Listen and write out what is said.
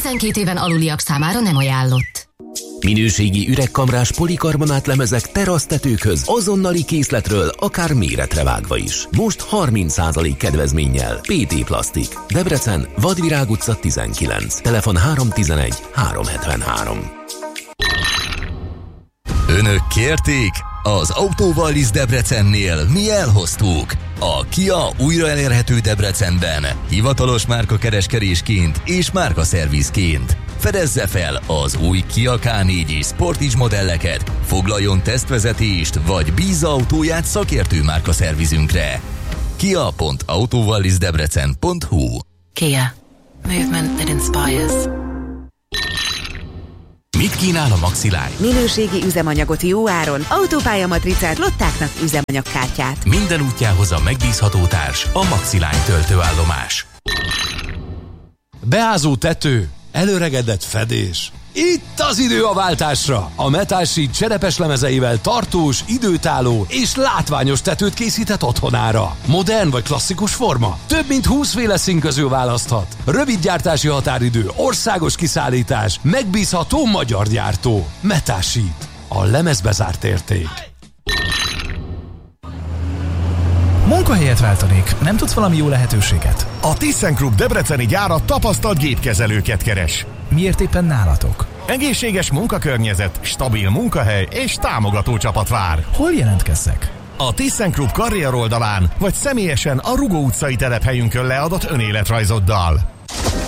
12 éven aluliak számára nem ajánlott. Minőségi üregkamrás polikarbonát lemezek terasztetőkhöz azonnali készletről, akár méretre vágva is. Most 30% kedvezménnyel. PT Plastik. Debrecen, Vadvirág utca 19. Telefon 311 373. Önök kérték? Az Autóvallis Debrecennél mi elhoztuk. A Kia újra elérhető Debrecenben, hivatalos márkakereskedésként és márkaszervizként. Fedezze fel az új Kia K4 és Sportage modelleket, foglaljon tesztvezetést, vagy bízza autóját szakértő márkaszervizünkre. kia.autovallisdebrecen.hu. Kia. Movement that inspires. Mit kínál a Maxiline? Minőségi üzemanyagot jó áron, autópályamatricát, lottáknak üzemanyagkártyát. Minden útjához a megbízható társ, a Maxiline töltőállomás. Beázó tető, előregedett fedés. Itt az idő a váltásra! A Metal Sheet cserepes lemezeivel tartós, időtálló és látványos tetőt készített otthonára. Modern vagy klasszikus forma? Több mint 20 féle szín közül választhat. Rövid gyártási határidő, országos kiszállítás, megbízható magyar gyártó. Metal Sheet. A lemezbe zárt érték. Munkahelyet váltanék. Nem tudsz valami jó lehetőséget? A ThyssenKrupp debreceni gyára tapasztalt gépkezelőket keres. Miért éppen nálatok? Egészséges munkakörnyezet, stabil munkahely és támogató csapat vár. Hol jelentkezzek? A ThyssenKrupp karrier oldalán, vagy személyesen a Rugó utcai telephelyünkön leadott önéletrajzoddal.